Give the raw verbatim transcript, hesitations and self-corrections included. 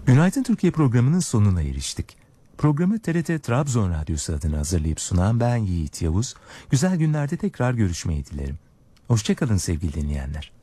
Günaydın Türkiye programının sonuna eriştik. Programı T R T Trabzon Radyosu adına hazırlayıp sunan ben Yiğit Yavuz. Güzel günlerde tekrar görüşmeyi dilerim. Hoşçakalın sevgili dinleyenler.